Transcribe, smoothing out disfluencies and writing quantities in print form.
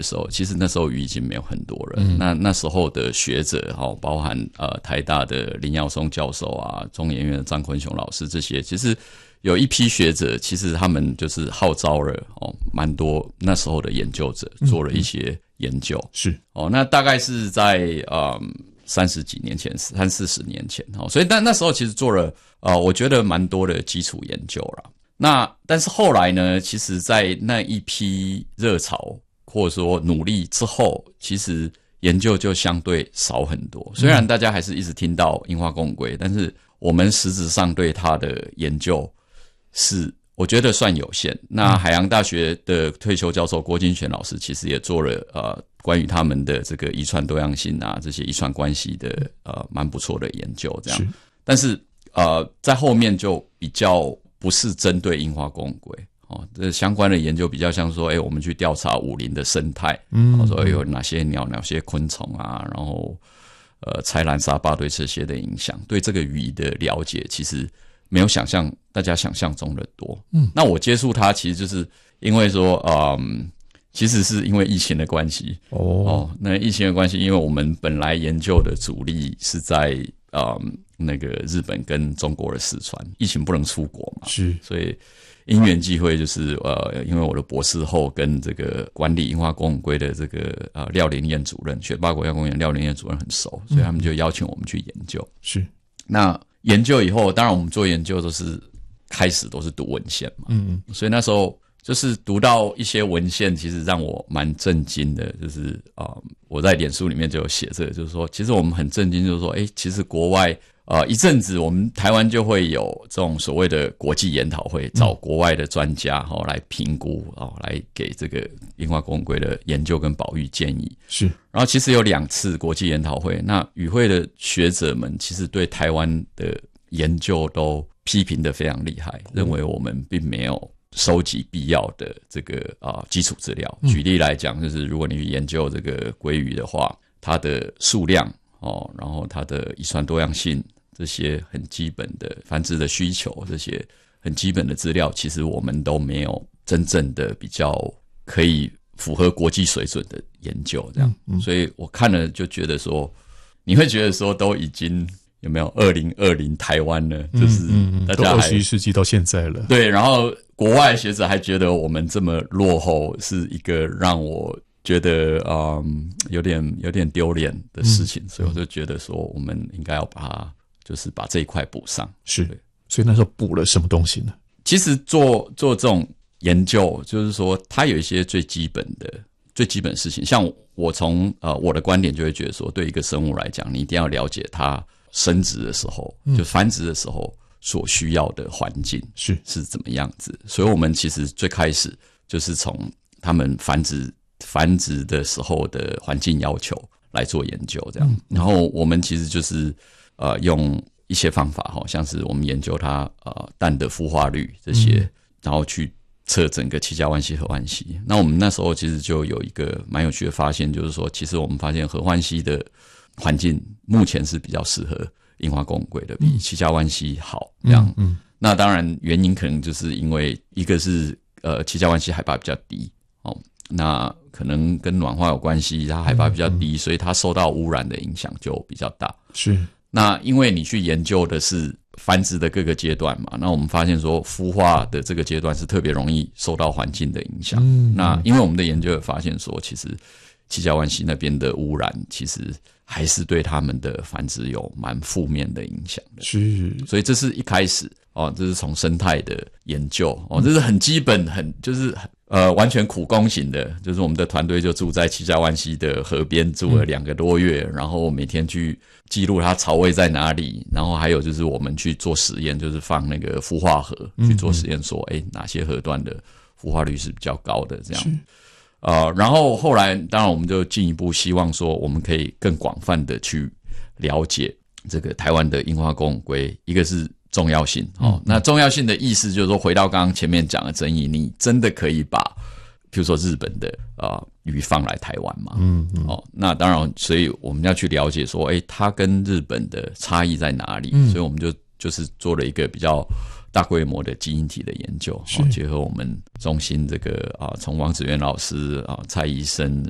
的时候，其实那时候鱼已经没有很多了。那时候的学者包含台大的林耀松教授啊，中研院的张坤雄老师，这些其实有一批学者，其实他们就是号召了蛮多那时候的研究者做了一些研究。 是那大概是在30几年前，30-40年前所以那时候其实做了我觉得蛮多的基础研究啦。但是后来呢，其实在那一批热潮或者说努力之后，其实研究就相对少很多。虽然大家还是一直听到樱花公龟，但是我们实质上对它的研究是我觉得算有限。那海洋大学的退休教授郭金泉老师其实也做了关于他们的这个遗传多样性啊，这些遗传关系的蛮不错的研究这样。但是在后面就比较不是针对樱花公龟这相关的研究比较像说我们去调查武林的生态，说有哪些鸟哪些昆虫啊，然后菜篮沙巴对这些的影响，对这个鱼的了解其实没有大家想象中的多。那我接触它其实就是因为说其实是因为疫情的关系那疫情的关系，因为我们本来研究的主力是在那个日本跟中国的四川，疫情不能出国嘛， 是， 所以因缘际会就是因为我的博士后跟这个管理樱花公龟的这个廖林彦主任，雪霸国家公园廖林彦主任很熟，所以他们就邀请我们去研究。 是， 那研究以后，当然我们做研究都是开始都是读文献嘛，所以那时候就是读到一些文献，其实让我蛮震惊的，就是我在脸书里面就有写这个，就是说其实我们很震惊，就是说其实国外一阵子我们台湾就会有这种所谓的国际研讨会，找国外的专家来评估来给这个樱花公龟的研究跟保育建议。 是， 然后其实有2次国际研讨会，那与会的学者们其实对台湾的研究都批评得非常厉害，认为我们并没有收集必要的这个基础资料。举例来讲，就是如果你研究这个鲑鱼的话，它的数量然后它的遗传多样性，这些很基本的繁殖的需求，这些很基本的资料，其实我们都没有真正的比较可以符合国际水准的研究这样。所以我看了就觉得说，你会觉得说都已经有没有2020台湾了，就是大家还 21世纪到现在了。 对，然后国外学者还觉得我们这么落后，是一个让我觉得有点丢脸的事情，所以我就觉得说我们应该要把这一块补上。 是，所以那时候补了什么东西呢？ 其实做这种研究，就是说它有一些最基本的事情，像我从我的观点就会觉得说，对一个生物来讲，你一定要了解它生殖的时候，就繁殖的时候所需要的环境是怎么样子。所以我们其实最开始就是从他们繁殖的时候的环境要求来做研究这样。然后我们其实就是用一些方法像是我们研究它蛋的孵化率这些，然后去测整个七家湾溪合欢溪。那我们那时候其实就有一个蛮有趣的发现，就是说其实我们发现合欢溪的环境目前是比较适合樱花公龟的，比七家湾溪好这样。那当然原因可能就是因为一个是七家湾溪海拔比较低那可能跟暖化有关系，它海拔比较低，所以它受到污染的影响就比较大。 是， 那因为你去研究的是繁殖的各个阶段嘛，那我们发现说孵化的这个阶段是特别容易受到环境的影响。那因为我们的研究有发现说，其实七家湾溪那边的污染其实还是对他们的繁殖有蛮负面的影响的。 是， 所以这是一开始这是从生态的研究这是很基本就是完全苦工型的，就是我们的团队就住在七家湾溪的河边住了2个多月，然后每天去记录它巢位在哪里，然后还有就是我们去做实验，就是放那个孵化盒去做实验，说哪些河段的孵化率是比较高的这样。然后后来当然我们就进一步希望说我们可以更广泛的去了解这个台湾的樱花公龟，一个是重要性那重要性的意思就是说，回到刚刚前面讲的争议，你真的可以把譬如说日本的鱼放来台湾吗？那当然，所以我们要去了解说它跟日本的差异在哪里，所以我们就是做了一个比较大规模的基因体的研究结合我们中心这个从王子渊老师蔡医生